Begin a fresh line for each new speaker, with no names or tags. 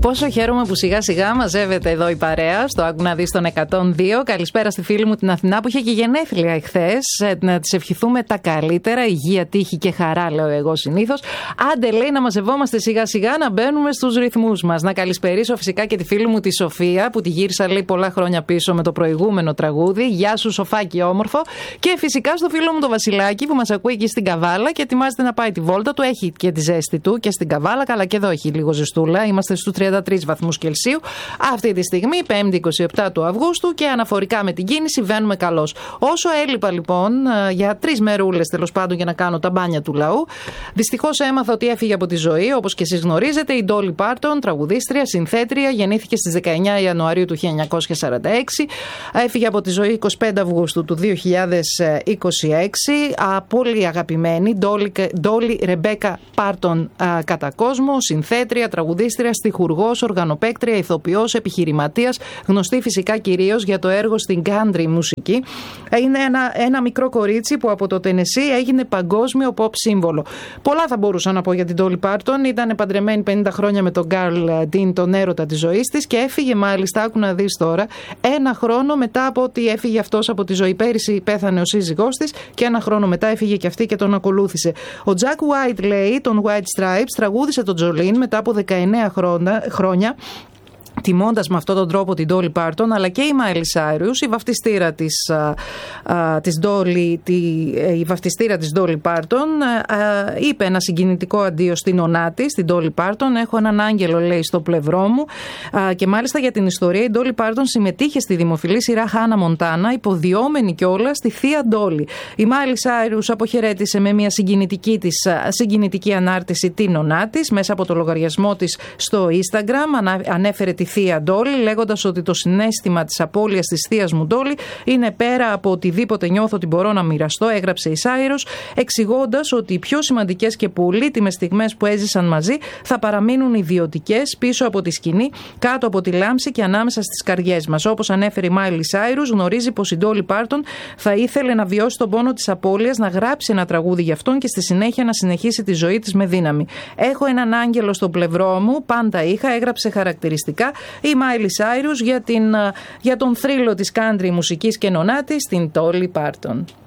Πόσο χαίρομαι που σιγά σιγά μαζεύεται εδώ η παρέα στο Άκου να δεις τον 102. Καλησπέρα στη φίλη μου την Αθηνά που είχε και γενέθλια εχθές. Να της ευχηθούμε τα καλύτερα, υγεία, τύχη και χαρά, λέω εγώ συνήθως. Άντε, λέει, να μαζευόμαστε σιγά σιγά, να μπαίνουμε στους ρυθμούς μας. Να καλησπερίσω φυσικά και τη φίλη μου τη Σοφία που τη γύρισα, λέει, πολλά χρόνια πίσω με το προηγούμενο τραγούδι. Γεια σου, Σοφάκι όμορφο. Και φυσικά στο φίλο μου το Βασιλάκι που μας ακούει εκεί στην Καβάλα και ετοιμάζεται να πάει τη βόλτα του. Έχει και τη ζέστη του και στην Καβάλα, καλά και εδώ έχει λίγο ζεστούλα. Είμαστε στους 33 βαθμούς Κελσίου. Αυτή τη στιγμή, 5η 27 του Αυγούστου, και αναφορικά με την κίνηση βαίνουμε καλώς. Όσο έλειπα λοιπόν για 3 μερούλες τέλος πάντων για να κάνω τα μπάνια του λαού, δυστυχώς έμαθα ότι έφυγε από τη ζωή, όπως και εσείς γνωρίζετε, η Dolly Parton, τραγουδίστρια, συνθέτρια, γεννήθηκε στις 19 Ιανουαρίου του 1946, έφυγε από τη ζωή 25 Αυγούστου του 2026, πολύ αγαπημένη, Dolly Rebecca Parton κατά κόσμο, συνθέτρια, τραγουδίστρια, στιχουργός, οργανοπαίκτρια, ηθοποιός, επιχειρηματίας, γνωστή φυσικά κυρίως για το έργο στην country μουσική. Είναι ένα μικρό κορίτσι που από το Τενεσί έγινε παγκόσμιο pop σύμβολο. Πολλά θα μπορούσα να πω για την Dolly Parton. Ήταν παντρεμένη 50 χρόνια με τον Carl Dean, τον έρωτα της ζωής της, και έφυγε μάλιστα, άκου να δεις τώρα, 1 χρόνο μετά από ότι έφυγε αυτός από τη ζωή. Πέρυσι πέθανε ο σύζυγός της και 1 χρόνο μετά έφυγε και αυτή και τον ακολούθησε. Ο Jack White, λέει, των White Stripes, τραγούδισε τον Jolene μετά από 19 χρόνια, τιμώντας με αυτόν τον τρόπο την Dolly Parton, αλλά και η Miley Cyrus, η βαφτιστήρα της Dolly Parton, είπε ένα συγκινητικό αντίο στην ονά της, την Dolly Parton. Έχω έναν άγγελο, λέει, στο πλευρό μου, και μάλιστα για την ιστορία η Dolly Parton συμμετείχε στη δημοφιλή σειρά Hannah Montana, υποδιόμενη κιόλας στη θεία Dolly. Η Miley Cyrus αποχαιρέτησε με μια συγκινητική ανάρτηση την ονά της μέσα από το λογαριασμό της στο Instagram. Ανέφερε τη θεία Dolly, λέγοντας ότι το συναίσθημα της απώλειας της θείας μου Dolly είναι πέρα από οτιδήποτε νιώθω ότι μπορώ να μοιραστώ, έγραψε η Cyrus, εξηγώντας ότι οι πιο σημαντικές και πολύτιμες στιγμές που έζησαν μαζί θα παραμείνουν ιδιωτικές πίσω από τη σκηνή, κάτω από τη λάμψη και ανάμεσα στις καρδιές μας. Όπως ανέφερε η Miley Cyrus, γνωρίζει πως η Dolly Parton θα ήθελε να βιώσει τον πόνο της απώλειας, να γράψει ένα τραγούδι για αυτόν και στη συνέχεια να συνεχίσει τη ζωή της με δύναμη. Έχω έναν άγγελο στο πλευρό μου, πάντα είχα, έγραψε χαρακτηριστικά η Miley Cyrus για τον θρύλο της country μουσικής και νονά της, την Dolly Parton.